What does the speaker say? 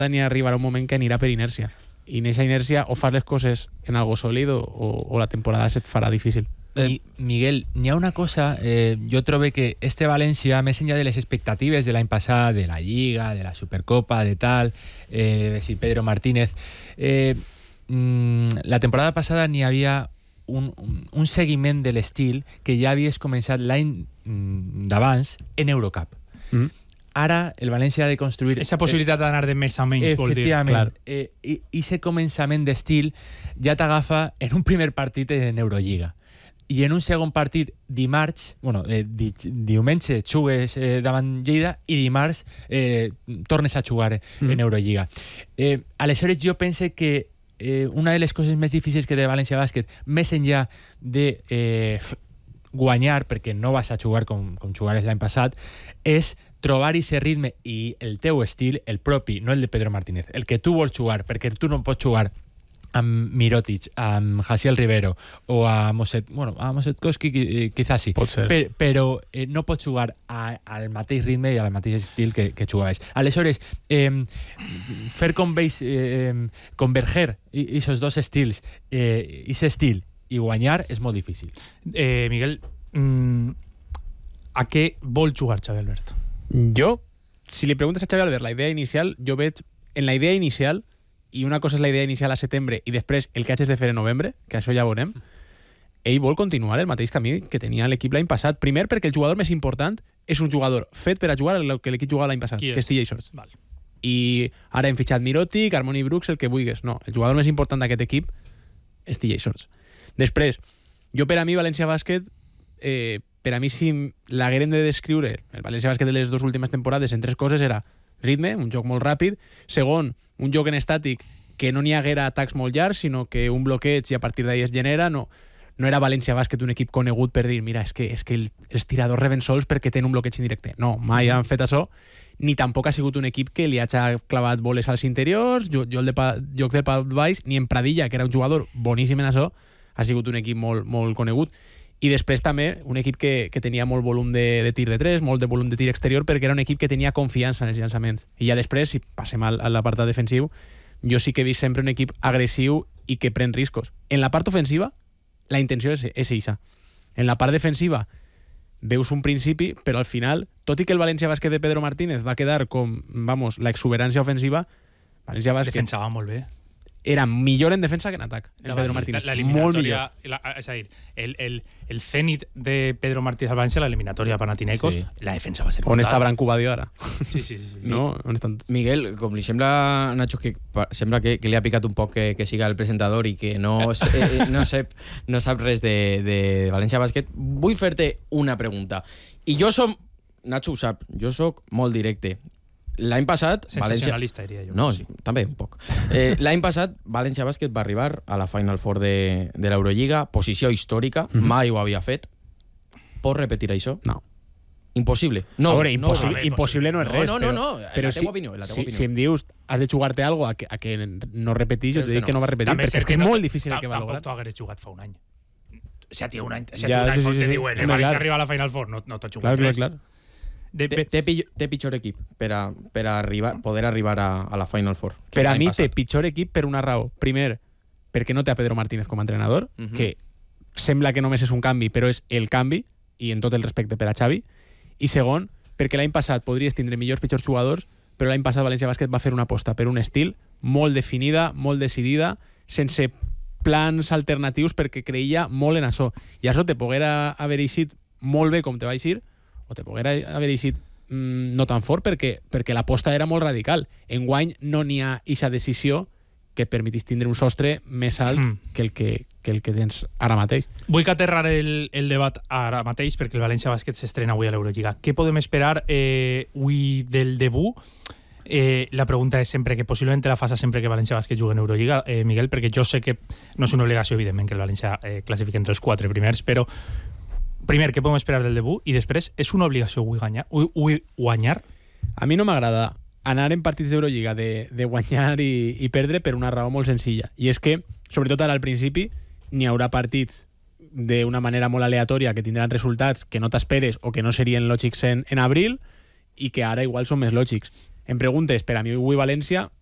ni arribarà un moment que anirà per inèrcia. I en aquesta inèrcia o fas les coses en algo sòlid o la temporada se't farà difícil. Miguel, n'hi ha una cosa, jo trobo que este València, més enllà de les expectatives de l'any passat, de la Lliga, de la Supercopa, de tal, de si Pedro Martínez, la temporada passada n'hi havia un seguiment de l'estil que ja havies començat l'any d'abans en Eurocup. Ara el València ha de construir... Esa possibilitat d'anar de més a menys, vol dir. Efectivament. I aquest començament d'estil ja t'agafa en un primer partit en Eurolliga. I en un segon partit dimarts, diumenge jugues davant Lleida i dimarts tornes a jugar en Eurolliga. Aleshores jo pense que una de les coses més difícils que té València Bàsquet, més enllà de guanyar, perquè no vas a jugar com jugares l'any passat, és trobar aquest ritme i el teu estil, el propi, no el de Pedro Martínez, el que tu vols jugar, perquè tu no pots jugar amb Mirotic, amb Jaciel Rivero o a Mosetkowski quizás sí, però no pots jugar al mateix ritme i al mateix estil que jugaves. Aleshores, fer converger aquests dos estils, aquest estil i guanyar és molt difícil. Miguel, a què vol jugar Xavi Albert? Jo, si li preguntes a Xavi Albert la idea inicial, jo veig en la idea inicial, i una cosa és la idea inicial a setembre i després el que hagis de fer en novembre, que això ja veurem, ell vol continuar el mateix camí que tenia l'equip l'any passat. Primer, perquè el jugador més important és un jugador fet per a jugar el que l'equip jugava l'any passat, que és TJ Shorts. I ara hem fitxat Mirotic, Harmony Brooks, el que vulguis. No, el jugador més important d'aquest equip és TJ Shorts. Després, jo per a mi, València Bàsquet, per a mi si l'haguérem de descriure el València Bàsquet de les dues últimes temporades en tres coses era ritme, un joc molt ràpid, segon, un joc en estàtic que no n'hi haguera atacs molt llargs, sinó que un bloqueig i a partir d'ahí es genera, no era València Bàsquet un equip conegut per dir, mira, és que els tiradors reben sols perquè tenen un bloqueig indirecte. No, mai han fet això, ni tampoc ha sigut un equip que li hagi clavat boles als interiors, joc del pal baix, ni en Pradilla, que era un jugador boníssim en això, ha sigut un equip molt, molt conegut. I després també un equip que tenia molt volum de tir de 3, molt de volum de tir exterior, perquè era un equip que tenia confiança en els llançaments. I ja després, si passem a l'apartat defensiu, jo sí que he vist sempre un equip agressiu i que pren riscos. En la part ofensiva, la intenció és eixa. En la part defensiva, veus un principi, però al final, tot i que el València Bàsquet de Pedro Martínez va quedar com, la exuberància ofensiva, València Bàsquet... Defensava molt bé. Era millor en defensa que en atac, en Pedro Martínez. Molt millor. És a dir, el zenit de Pedro Martínez al València, l'eliminatòria Panathinaikos, la defensa va ser brutal. On està Branco Badio ara? Sí. No? On estan... Miguel, com li sembla, Nacho, que sembla que li ha picat un poc que siga el presentador i que no sap res de València Bàsquet, vull fer-te una pregunta. I jo som... Nacho ho sap, jo soc molt directe. L'any passat... Sensacionalista, diria jo. No, sí, també un poc. L'any passat, València Bàsquet va arribar a la Final Four de l'Eurolliga, posició històrica, mai ho havia fet. Pots repetir això? No. Impossible. No, impossible no és res. No, però la teva opinió. Si em dius, has de jugar-te alguna cosa a que no repetís, jo et dic que no va repetir, perquè és que és molt difícil el que va lograr. Tampoc tu hagueres jugat fa un any. Si a ti un any te diuen, el València arriba a la Final Four, no t'ho jugat res. Clar. Té pitjor equip per poder arribar a la Final Four. Per a mi té pitjor equip per una raó. Primer, perquè no té a Pedro Martínez com a entrenador, que sembla que només és un canvi, però és el canvi, i en tot el respecte per a Xavi. I segon, perquè l'any passat podries tindre millors pitjors jugadors, però l'any passat València Bàsquet va fer una aposta per un estil molt definida, molt decidida, sense plans alternatius, perquè creia molt en això. I això te poguera haver eixit molt bé com te va eixir, o te poguera haver eixit no tan fort, perquè l'aposta era molt radical. Enguany no n'hi ha eixa decisió que et permetís tindre un sostre més alt que el que tens ara mateix. Vull que aterrar el debat ara mateix, perquè el València Bàsquet s'estrena avui a l'Eurolliga. Què podem esperar avui del debut? La pregunta és sempre que possiblement la fas sempre que València Bàsquet jugui en Eurolliga, Miguel, perquè jo sé que no és una obligació, evidentment, que el València classifiqui entre els 4 primers, però primer, què podem esperar del debut? I després, és una obligació guanyar? A mi no m'agrada anar en partits d'Eurolliga de guanyar i perdre per una raó molt senzilla. I és que, sobretot ara al principi, n'hi haurà partits d'una manera molt aleatòria que tindran resultats que no t'esperes o que no serien lògics en abril i que ara igual són més lògics. Em preguntes, per a mi avui València